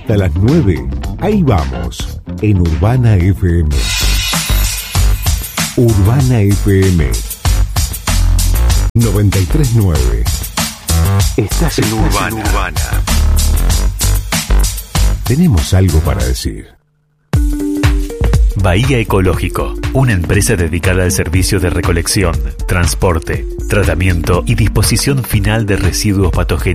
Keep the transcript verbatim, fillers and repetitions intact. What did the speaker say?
Hasta las nueve, ahí vamos, en Urbana F M. Urbana F M noventa y tres punto nueve. Estás en Urbana. en Urbana. Tenemos algo para decir. Bahía Ecológico, una empresa dedicada al servicio de recolección, transporte, tratamiento y disposición final de residuos patógenos